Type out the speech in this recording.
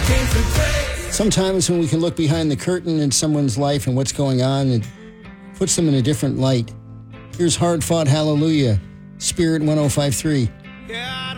Sometimes when we can look behind the curtain in someone's life and what's going on, it puts them in a different light. Here's Hard Fought Hallelujah, Spirit 105.3.